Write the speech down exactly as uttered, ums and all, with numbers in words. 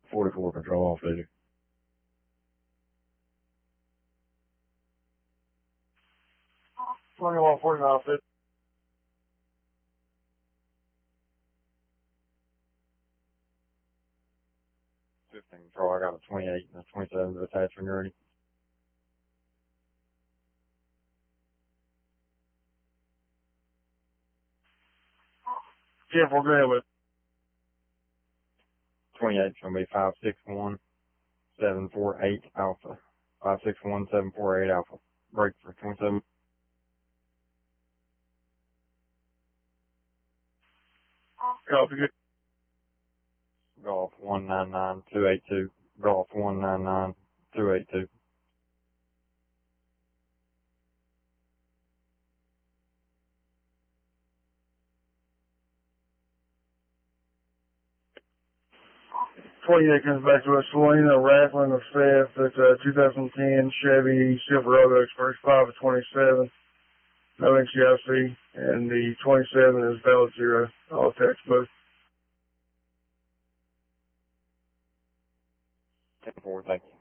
forty-four control off duty. twenty-one forty-nine fifty. fifteen control, I got a twenty-eight and a twenty-seven to attach when you're ready. Yeah, we're good with twenty-eight. It's going to be five six one seven four eight Alpha. five six one seven four eight Alpha. Break for twenty-seven. Copy good. Golf one nine nine two eight two. Golf one nine nine two eight two. twenty-eight comes back to us, Selena Rafflin of Seth. It's a two thousand ten Chevy Silverado Express five of twenty-seven. No N C I C. And the twenty-seven is valid zero. All textbook. ten four, thank you.